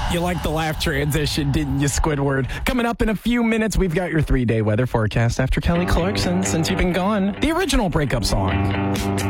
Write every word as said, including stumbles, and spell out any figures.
You like the laugh transition, didn't you, Squidward? Coming up in a few minutes, we've got your three-day weather forecast after Kelly Clarkson, Since You've Been Gone, the original breakup song.